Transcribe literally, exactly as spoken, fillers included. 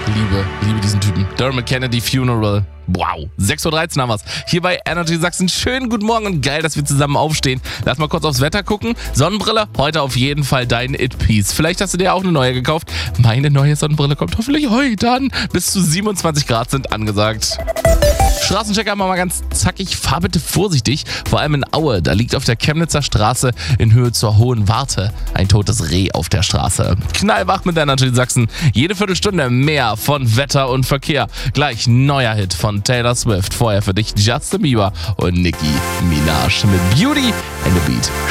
liebe, liebe diesen Typen. Dermot Kennedy Funeral. Wow, sechs Uhr dreizehn haben wir's. Hier bei Energy Sachsen. Schönen guten Morgen und geil, dass wir zusammen aufstehen. Lass mal kurz aufs Wetter gucken. Sonnenbrille, heute auf jeden Fall dein It-Piece. Vielleicht hast du dir auch eine neue gekauft. Meine neue Sonnenbrille kommt hoffentlich heute an. Bis zu siebenundzwanzig Grad sind angesagt. Straßenchecker machen wir mal ganz zackig. Fahr bitte vorsichtig. Vor allem in Aue. Da liegt auf der Chemnitzer Straße in Höhe zur Hohen Warte ein totes Reh auf der Straße. Knallwach mit Energy Sachsen. Jede Viertelstunde mehr von Wetter und Verkehr. Gleich neuer Hit von Taylor Swift. Vorher für dich Justin Bieber und Nicki Minaj mit Beauty and the Beat.